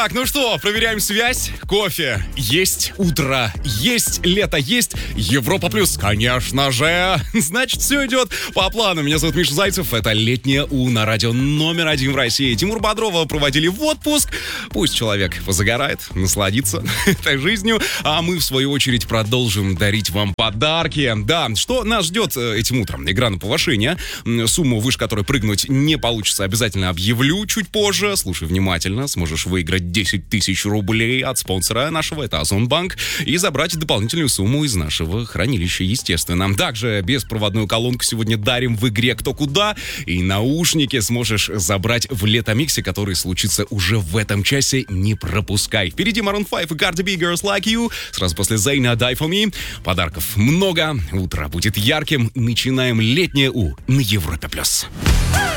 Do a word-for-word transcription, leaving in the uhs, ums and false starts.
Так, ну что, проверяем связь. Кофе есть, утро есть, лето есть, Европа плюс, конечно же. Значит, все идет по плану. Меня зовут Миша Зайцев. Это летнее У на радио номер один в России. Тимур Бодрова проводили в отпуск. Пусть человек позагорает, насладится этой жизнью. А мы, в свою очередь, продолжим дарить вам подарки. Да, что нас ждет этим утром? Игра на повышение. Сумму, выше которой прыгнуть не получится, обязательно объявлю чуть позже. Слушай внимательно. Сможешь выиграть десять тысяч рублей от спонсора нашего, это Озонбанк, и забрать дополнительную сумму из нашего хранилища, естественно. Также беспроводную колонку сегодня дарим в игре «Кто куда», и наушники сможешь забрать в Летомиксе, который случится уже в этом часе. Не пропускай. Впереди Maroon пять и Cardi B, Girls Like You. Сразу после Зейна Die For Me. Подарков много. Утро будет ярким. Начинаем летнее У на Европе+.